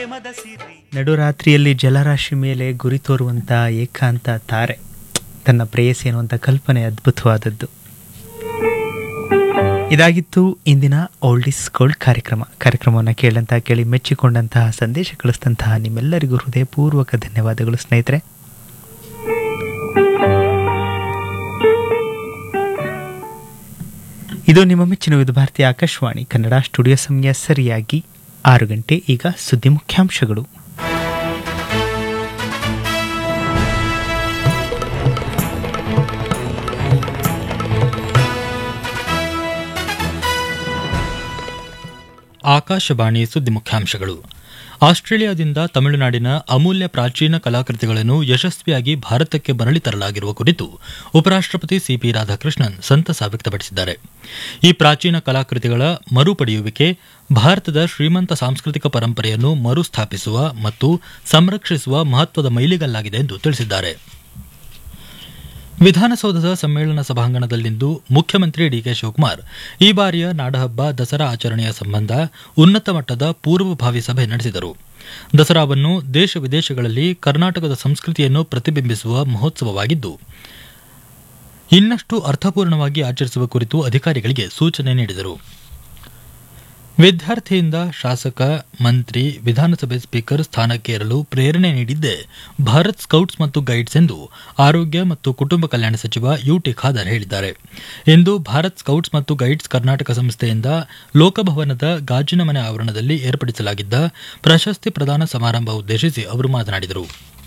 ನಡುರಾತ್ರಿಯಲ್ಲಿ ಜಲರಾಶಿ ಮೇಲೆ ಗುರಿ ತೋರುವಂಥ ಏಕಾಂತ ತಾರೆ ತನ್ನ ಪ್ರೇಯಸಿ ಅನ್ನುವಂಥ ಕಲ್ಪನೆ ಅದ್ಭುತವಾದದ್ದು. ಇದಾಗಿತ್ತು ಇಂದಿನ ಓಲ್ಡ್ ಇಸ್ ಗೋಲ್ಡ್ ಕಾರ್ಯಕ್ರಮವನ್ನು ಕೇಳಿ ಮೆಚ್ಚಿಕೊಂಡಂತಹ ಸಂದೇಶ ಕಳಿಸಿದಂತಹ ನಿಮ್ಮೆಲ್ಲರಿಗೂ ಹೃದಯಪೂರ್ವಕ ಧನ್ಯವಾದಗಳು ಸ್ನೇಹಿತರೆ. ಇದು ನಿಮ್ಮ ಮೆಚ್ಚಿನ ವಿವಿಧ ಭಾರತಿ ಆಕಾಶವಾಣಿ ಕನ್ನಡ ಸ್ಟುಡಿಯೋ ಸಮಯ ಸರಿಯಾಗಿ 6 ಗಂಟೆ. ಈಗ ಸುದ್ದಿ ಮುಖ್ಯಾಂಶಗಳು. ಆಕಾಶವಾಣಿ ಸುದ್ದಿ ಮುಖ್ಯಾಂಶಗಳು. ಆಸ್ಟ್ರೇಲಿಯಾದಿಂದ ತಮಿಳುನಾಡಿನ ಅಮೂಲ್ಯ ಪ್ರಾಚೀನ ಕಲಾಕೃತಿಗಳನ್ನು ಯಶಸ್ವಿಯಾಗಿ ಭಾರತಕ್ಕೆ ಮರಳಿ ತರಲಾಗಿರುವ ಕುರಿತು ಉಪರಾಷ್ಟಪತಿ ಸಿಪಿ ರಾಧಾಕೃಷ್ಣನ್ ಸಂತಸ ವ್ಯಕ್ತಪಡಿಸಿದ್ದಾರೆ. ಈ ಪ್ರಾಚೀನ ಕಲಾಕೃತಿಗಳ ಮರುಪಡೆಯುವಿಕೆ ಭಾರತದ ಶ್ರೀಮಂತ ಸಾಂಸ್ಕೃತಿಕ ಪರಂಪರೆಯನ್ನು ಮರುಸ್ಥಾಪಿಸುವ ಮತ್ತು ಸಂರಕ್ಷಿಸುವ ಮಹತ್ವದ ಮೈಲಿಗಲ್ಲಾಗಿದೆ ಎಂದು ತಿಳಿಸಿದ್ದಾರೆ. ವಿಧಾನಸೌಧದ ಸಮ್ಮೇಳನ ಸಭಾಂಗಣದಲ್ಲಿಂದು ಮುಖ್ಯಮಂತ್ರಿ ಡಿಕೆ ಶಿವಕುಮಾರ್ ಈ ಬಾರಿಯ ನಾಡಹಬ್ಬ ದಸರಾ ಆಚರಣೆಯ ಸಂಬಂಧ ಉನ್ನತ ಮಟ್ಟದ ಪೂರ್ವಭಾವಿ ಸಭೆ ನಡೆಸಿದರು. ದಸರಾವನ್ನು ದೇಶ ವಿದೇಶಗಳಲ್ಲಿ ಕರ್ನಾಟಕದ ಸಂಸ್ಕೃತಿಯನ್ನು ಪ್ರತಿಬಿಂಬಿಸುವ ಮಹೋತ್ಸವವಾಗಿದ್ದು ಇನ್ನಷ್ಟು ಅರ್ಥಪೂರ್ಣವಾಗಿ ಆಚರಿಸುವ ಕುರಿತು ಅಧಿಕಾರಿಗಳಿಗೆ ಸೂಚನೆ ನೀಡಿದರು. ವಿದ್ಯಾರ್ಥಿಯಿಂದ ಶಾಸಕ, ಮಂತ್ರಿ, ವಿಧಾನಸಭೆ ಸ್ಪೀಕರ್ ಸ್ಥಾನಕ್ಕೇರಲು ಪ್ರೇರಣೆ ನೀಡಿದ್ದೇ ಭಾರತ್ ಸ್ಕೌಟ್ಸ್ ಮತ್ತು ಗೈಡ್ಸ್ ಎಂದು ಆರೋಗ್ಯ ಮತ್ತು ಕುಟುಂಬ ಕಲ್ಯಾಣ ಸಚಿವ ಯುಟಿ ಖಾದರ್ ಹೇಳಿದ್ದಾರೆ. ಇಂದು ಭಾರತ್ ಸ್ಕೌಟ್ಸ್ ಮತ್ತು ಗೈಡ್ಸ್ ಕರ್ನಾಟಕ ಸಂಸ್ಥೆಯಿಂದ ಲೋಕಭವನದ ಗಾಜಿನ ಮನೆ ಆವರಣದಲ್ಲಿ ಏರ್ಪಡಿಸಲಾಗಿದ್ದ ಪ್ರಶಸ್ತಿ ಪ್ರದಾನ ಸಮಾರಂಭ ಉದ್ದೇಶಿಸಿ ಅವರು ಮಾತನಾಡಿದರು.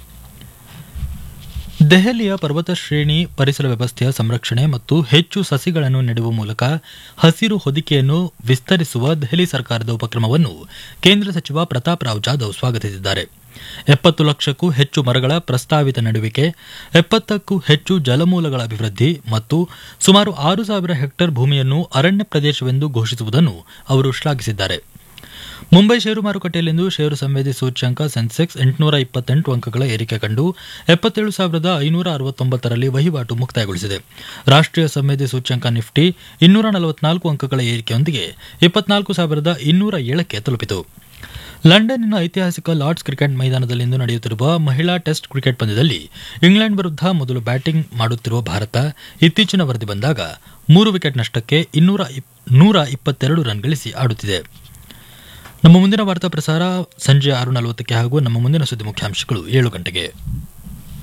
ದೆಹಲಿಯ ಪರ್ವತ ಶ್ರೇಣಿ ಪರಿಸರ ವ್ಯವಸ್ಥೆಯ ಸಂರಕ್ಷಣೆ ಮತ್ತು ಹೆಚ್ಚು ಸಸಿಗಳನ್ನು ನೆಡುವ ಮೂಲಕ ಹಸಿರು ಹೊದಿಕೆಯನ್ನು ವಿಸ್ತರಿಸುವ ದೆಹಲಿ ಸರ್ಕಾರದ ಉಪಕ್ರಮವನ್ನು ಕೇಂದ್ರ ಸಚಿವ ಪ್ರತಾಪ್ ರಾವ್ ಜಾಧವ್ ಸ್ವಾಗತಿಸಿದ್ದಾರೆ. 70 ಲಕ್ಷಕ್ಕೂ ಹೆಚ್ಚು ಮರಗಳ ಪ್ರಸ್ತಾವಿತ ನಡುವಿಕೆ, 70ಕ್ಕೂ ಹೆಚ್ಚು ಜಲಮೂಲಗಳ ಅಭಿವೃದ್ಧಿ ಮತ್ತು ಸುಮಾರು 6,000 ಹೆಕ್ಟೇರ್ ಭೂಮಿಯನ್ನು ಅರಣ್ಯ ಪ್ರದೇಶವೆಂದು ಘೋಷಿಸುವುದನ್ನು ಅವರು ಶ್ಲಾಘಿಸಿದ್ದಾರೆ. ಮುಂಬೈ ಷೇರು ಮಾರುಕಟ್ಟೆಯಲ್ಲಿಂದು ಷೇರು ಸಂವೇದಿ ಸೂಚ್ಯಂಕ ಸೆನ್ಸೆಕ್ಸ್ 828 ಅಂಕಗಳ ಏರಿಕೆ ಕಂಡು 77,569ರಲ್ಲಿ ವಹಿವಾಟು ಮುಕ್ತಾಯಗೊಳಿಸಿದೆ. ರಾಷ್ಟ್ರೀಯ ಸಂವೇದಿ ಸೂಚ್ಯಂಕ ನಿಫ್ಟಿ 244 ಅಂಕಗಳ ಏರಿಕೆಯೊಂದಿಗೆ 24,207ಕ್ಕೆ ತಲುಪಿತು. ಲಂಡನ್ನಿನ ಐತಿಹಾಸಿಕ ಲಾರ್ಡ್ಸ್ ಕ್ರಿಕೆಟ್ ಮೈದಾನದಲ್ಲಿಂದು ನಡೆಯುತ್ತಿರುವ ಮಹಿಳಾ ಟೆಸ್ಟ್ ಕ್ರಿಕೆಟ್ ಪಂದ್ಯದಲ್ಲಿ ಇಂಗ್ಲೆಂಡ್ ವಿರುದ್ಧ ಮೊದಲು ಬ್ಯಾಟಿಂಗ್ ಮಾಡುತ್ತಿರುವ ಭಾರತ ಇತ್ತೀಚಿನ ವರದಿ ಬಂದಾಗ 3 ವಿಕೆಟ್ ನಷ್ಟಕ್ಕೆ 122 ರನ್ ಗಳಿಸಿ ಆಡುತ್ತಿದೆ. ನಮ್ಮ ಮುಂದಿನ ವಾರ್ತಾ ಪ್ರಸಾರ ಸಂಜೆ 6:40ಕ್ಕೆ ಹಾಗೂ ನಮ್ಮ ಮುಂದಿನ ಸುದ್ದಿ ಮುಖ್ಯಾಂಶಗಳು 7 ಗಂಟೆಗೆ.